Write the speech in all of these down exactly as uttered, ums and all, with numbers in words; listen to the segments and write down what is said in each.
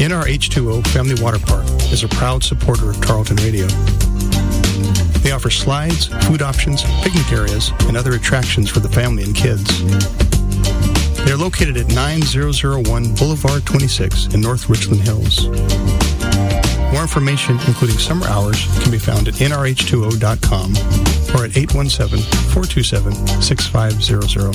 N R H two O Family Water Park is a proud supporter of Tarleton Radio. They offer slides, food options, picnic areas, and other attractions for the family and kids. They are located at nine thousand one Boulevard twenty-six in North Richland Hills. More information, including summer hours, can be found at N R H two O dot com or at eight one seven, four two seven, six five zero zero.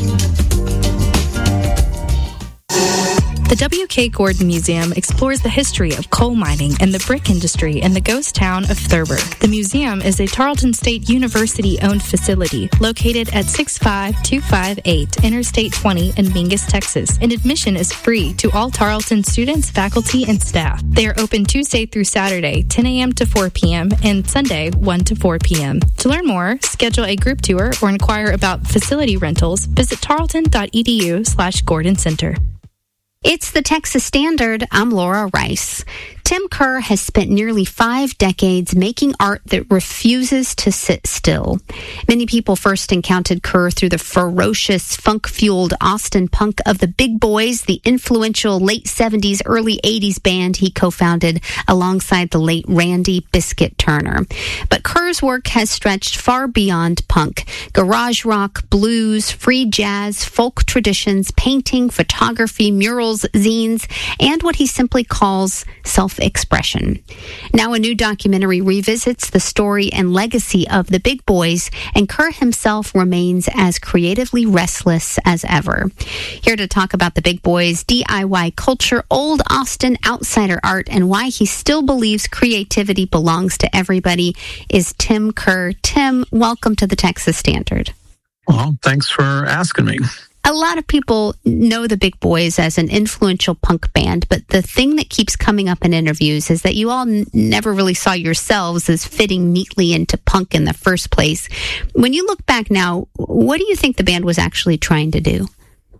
The W K. Gordon Museum explores the history of coal mining and the brick industry in the ghost town of Thurber. The museum is a Tarleton State University-owned facility located at six five two five eight Interstate twenty in Mingus, Texas, and admission is free to all Tarleton students, faculty, and staff. They are open Tuesday through Saturday, ten a.m. to four p.m., and Sunday, one to four p.m. To learn more, schedule a group tour, or inquire about facility rentals, visit tarleton.edu slash Gordon Center. It's the Texas Standard. I'm Laura Rice. Tim Kerr has spent nearly five decades making art that refuses to sit still. Many people first encountered Kerr through the ferocious, funk-fueled Austin punk of the Big Boys, the influential late seventies, early eighties band he co-founded alongside the late Randy Biscuit Turner. But Kerr's work has stretched far beyond punk. Garage rock, blues, free jazz, folk traditions, painting, photography, murals, zines, and what he simply calls self-expression. Now a new documentary revisits the story and legacy of the Big Boys, and Kerr himself remains as creatively restless as ever. Here to talk about the Big Boys, D I Y culture, old Austin outsider art, and why he still believes creativity belongs to everybody is Tim Kerr. Tim, welcome to the Texas Standard. Well, thanks for asking me. A lot of people know the Big Boys as an influential punk band, but the thing that keeps coming up in interviews is that you all n- never really saw yourselves as fitting neatly into punk in the first place. When you look back now, what do you think the band was actually trying to do?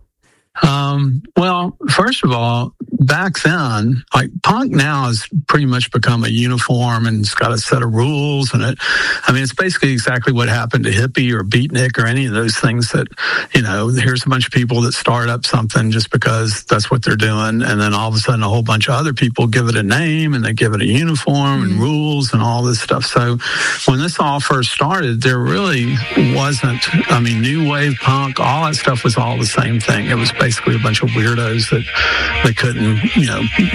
Um, well, first of all, back then, like punk now has pretty much become a uniform and it's got a set of rules and it, I mean, it's basically exactly what happened to hippie or beatnik or any of those things that, you know, here's a bunch of people that start up something just because that's what they're doing. And then all of a sudden a whole bunch of other people give it a name and they give it a uniform and rules and all this stuff. So when this all first started, there really wasn't, I mean, new wave punk, all that stuff was all the same thing. It was basically a bunch of weirdos that they couldn't, you know,